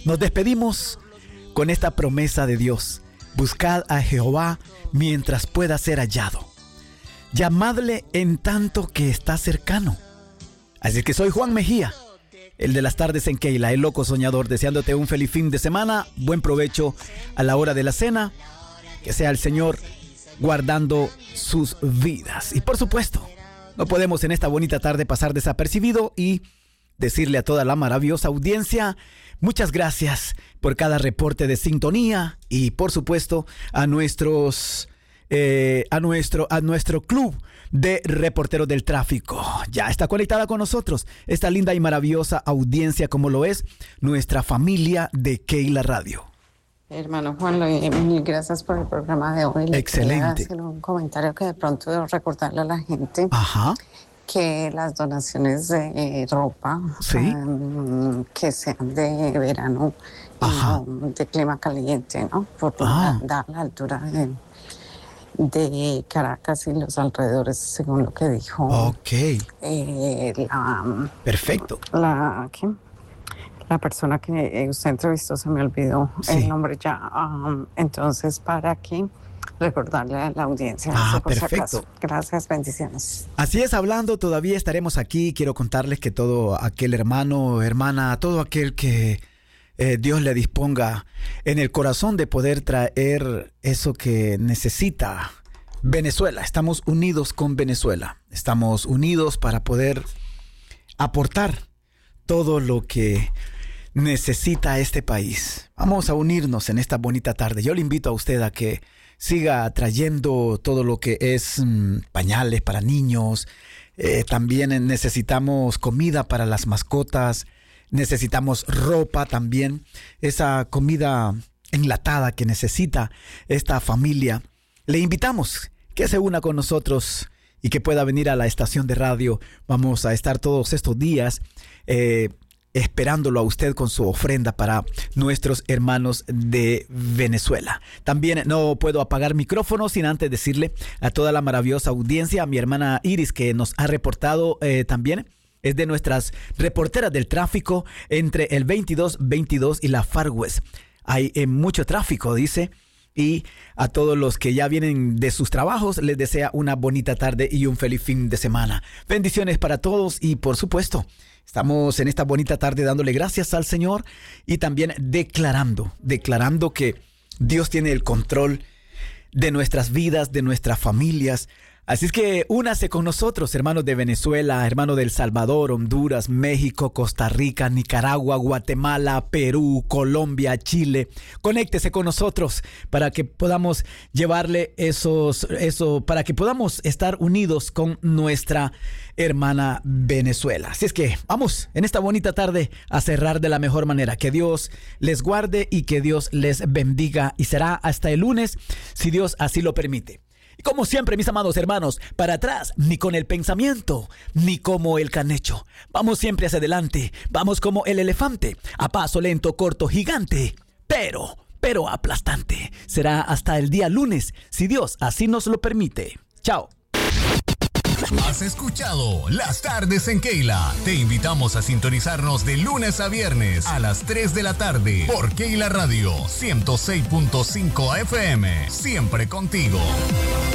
Nos despedimos con esta promesa de Dios. Buscad a Jehová mientras pueda ser hallado. Llamadle en tanto que está cercano. Así que soy Juan Mejía, el de las tardes en Keila, el loco soñador, deseándote un feliz fin de semana, buen provecho a la hora de la cena, que sea el Señor guardando sus vidas. Y por supuesto, no podemos en esta bonita tarde pasar desapercibido y decirle a toda la maravillosa audiencia, muchas gracias por cada reporte de sintonía y por supuesto a nuestro club de reporteros del tráfico. Ya está conectada con nosotros esta linda y maravillosa audiencia como lo es nuestra familia de Keila Radio. Hermano Juan, mil gracias por el programa de hoy. Excelente. Hacer un comentario que de pronto debo recordarle a la gente. Ajá. Que las donaciones de ropa, ¿sí? Que sean de verano, ajá, y no de clima caliente, ¿no? Por dar la altura de Caracas y los alrededores, según lo que dijo. Ok. Perfecto. La persona que usted entrevistó, se me olvidó el nombre ya. Entonces, para que recordarle a la audiencia. Perfecto. Gracias, bendiciones. Así es, hablando, todavía estaremos aquí. Quiero contarles que todo aquel hermano, hermana, todo aquel que Dios le disponga en el corazón de poder traer eso que necesita Venezuela. Estamos unidos con Venezuela. Estamos unidos para poder aportar todo lo que necesita este país. Vamos a unirnos en esta bonita tarde. Yo le invito a usted a que siga trayendo todo lo que es pañales para niños. También necesitamos comida para las mascotas. Necesitamos ropa también. Esa comida enlatada que necesita esta familia. Le invitamos que se una con nosotros y que pueda venir a la estación de radio. Vamos a estar todos estos días esperándolo a usted con su ofrenda para nuestros hermanos de Venezuela. También no puedo apagar micrófono sin antes decirle a toda la maravillosa audiencia, a mi hermana Iris, que nos ha reportado también. Es de nuestras reporteras del tráfico entre el 2222 y la Far West. Hay mucho tráfico, dice. Y a todos los que ya vienen de sus trabajos, les desea una bonita tarde y un feliz fin de semana. Bendiciones para todos y por supuesto, estamos en esta bonita tarde dándole gracias al Señor y también declarando que Dios tiene el control de nuestras vidas, de nuestras familias. Así es que únase con nosotros, hermanos de Venezuela, hermanos de El Salvador, Honduras, México, Costa Rica, Nicaragua, Guatemala, Perú, Colombia, Chile. Conéctese con nosotros para que podamos llevarle para que podamos estar unidos con nuestra hermana Venezuela. Así es que vamos en esta bonita tarde a cerrar de la mejor manera. Que Dios les guarde y que Dios les bendiga. Y será hasta el lunes, si Dios así lo permite. Y como siempre, mis amados hermanos, para atrás, ni con el pensamiento, ni como el canecho. Vamos siempre hacia adelante, vamos como el elefante, a paso lento, corto, gigante, pero aplastante. Será hasta el día lunes, si Dios así nos lo permite. Chao. Has escuchado Las Tardes en Keila. Te invitamos a sintonizarnos de lunes a viernes a las 3 de la tarde por Keila Radio 106.5 FM. Siempre contigo.